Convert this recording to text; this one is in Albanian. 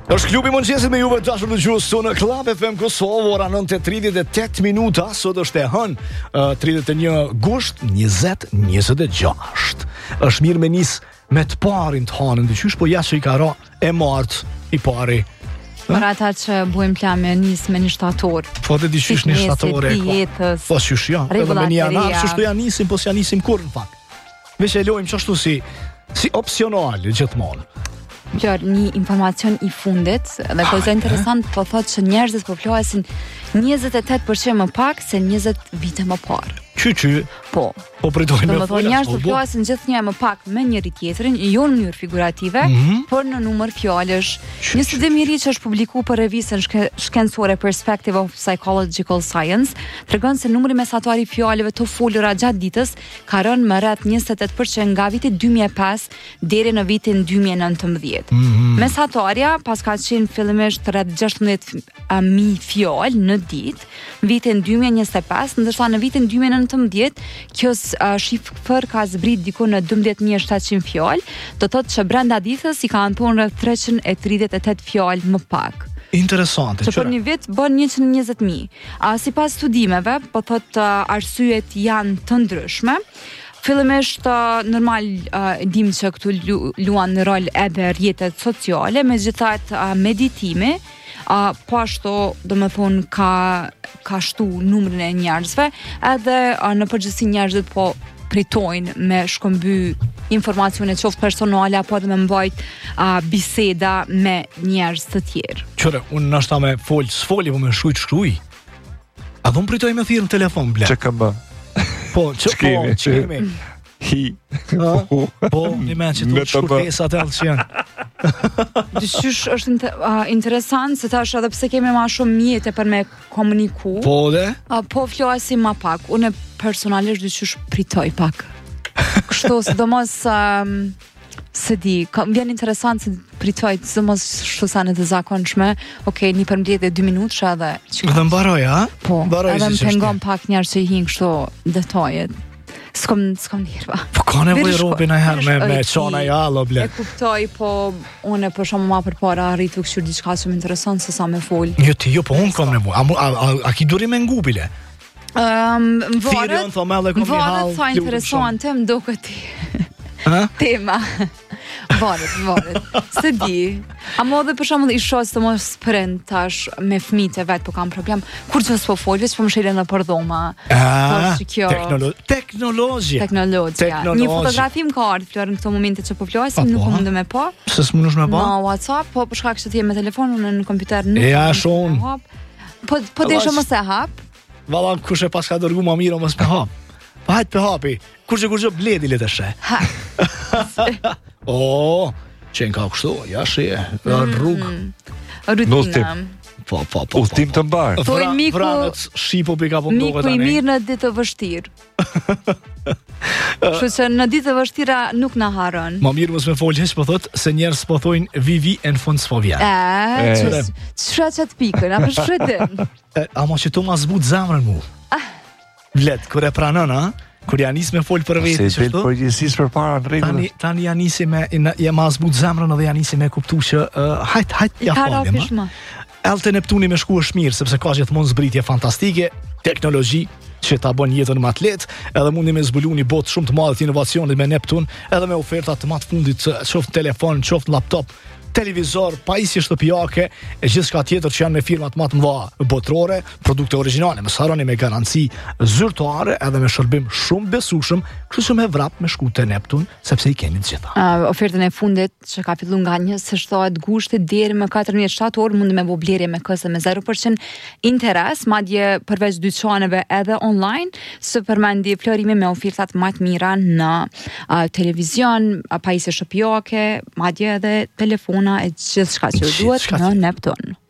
Është klubi mëngjesit me juve dashur dëgjues në Club FM Kosovë, ora 9:38 minuta. Sot është e hënë 31 gusht 2026. Është mirë me nis me të parin të hanën dyqysh, po jashtë i ka ra e martë i pari. Për ata që bujmë plan me nis me një shtator. Po të dyqysh një shtator e ka. Po qysh ja, edhe me një anar, çështu ja nisim, po s'ja nisim kur në fakt. Veç e lojmë çashtu si opsional gjithmonë. Plor, një informacion i fundit dhe koza interesant po thotë që njerëzit po flasin 28% më pak se 20 vite më parë. Qy. Po pritojnë me folja. Njerëzit po flasin gjithnjë më pak me njëri tjetrin, jo në mënyrë figurative, por në numër fjalësh. Një studim i ri që është publikuar për revistën shkencore Perspective of Psychological Science tregon se numri mesatar i fjalëve të folura gjatë ditës ka rënë më rreth 28% nga viti 2005 deri në vitin 2019. Mesatarja pas ka qenë fillimisht rreth 16.000 fjalë në ditë, vitin 2025, ndërsa në vitin 2019 kjo shifër ka zbrit diku në 12.700 fjalë, do thotë që brenda ditës i kanë thonë rreth 338 fjalë më pak. Interesante. Që për një vit bën 120.000. Sipas studimeve, po thotë arsyet janë të ndryshme. Fillimisht normal dim që këtu luan në rol edhe rrjetet sociale, megjithatë meditimi, po ashtu do më thonë ka shtu numrin e njerëzve, edhe në përgjithësi njerëzit po pritojnë me shkëmby informacione qoftë personale apo edhe me mbajt biseda me njerëz të tjerë. Qëre, unë nashta me s'foli, po me shkruj. A do më pritoj me thirë në telefon, ble? Që kam bë? Po, që kemi? Hi. Po, një men që të shkurtesat e që janë. Dyqysh është interesant, se tash edhe pse kemi ma shumë mjete për me komuniku. Po dhe? Po flasim ma pak. Unë personalisht dyqysh pritoj pak. Kështu, sidomos se di, vjen interesant se pritoj, sidomos shtu sa në të zakonshme, një përmdjet dhe 2 minutë që edhe... Dhe mbaroj, a? Po, edhe më pengon pak njerë që i hinë kështu detajet. S'kom njerëva. Po ka nevoj robin e herë me qona i allo, ble. E kuptoj, po une për shumë ma për para arritu këshur diçka shumë interesant se sa me fol. Jo, po unë kom nevoj. A ki duri me ngupile? Më varet sa interesante më do këti tema. Varet. Se di. Amo dhe për shembull i shoh të mos prend tash me fëmijët e vet, po kam problem. Kur që s'po fol, veç po më shelen në përdhoma. Teknologjia. Një fotografi më ka ardhur Flor në këto momente që po flasim, nuk mund të më pa. Se s'mundesh me pa? Në WhatsApp, po për shkak se ti je me telefonin në kompjuter nuk. Ja shon. Po desha mos e hap. Valla kush e pas ka dërgu më mirë mos me hap. Po hajt pe hapi. Kur që bledi le të sheh. Qenë ka kështu, ja shie, rrugë. Rutina. Po. Udhtim të mbar. Vranët shipo pika po mdohet tani. Miku i mirë në ditë të vështirë. Kështu që në ditë të vështira nuk na harron. Më mirë mos me fol hiç, po thot se njerëz po thojnë vivi në fund s'po vjen. Çfarë çat pikën, apo shfrytën? Amo që tu ma zbut zemrën mu. Vlet, kur e pranon, kur ja nis me fol për vetë, se për përgjithësisht përpara në rregull. Tani ja nisi ja ma zbut zemrën dhe ja nisi me kuptu që hajt ja falim. Elte Neptuni me shku është mirë, sepse ka gjithmonë zbritje fantastike, teknologji që ta bën jetën më të lehtë, edhe mundi me zbulu një botë shumë të madhe të inovacionit me Neptun, edhe me oferta të më të fundit, qoftë telefon, qoftë laptop, televizor, pajisje shtëpiake e gjithçka tjetër që janë me firmat më të mëdha botërore, produkte origjinale, mos harroni me garanci zyrtare edhe me shërbim shumë besueshëm, kështu që me vrap me shku te Neptun, sepse i keni të gjitha. Ofertën e fundit që ka filluar nga 27 gushti deri më 14 shtator mundi me bëu blerje me kësë me 0% interes, madje përveç dyqaneve edhe online, së përmendi Florimi me ofertat më të mira në televizion, pajisje shtëpiake, madje edhe telefon e gjithçka që duhet në Neptun.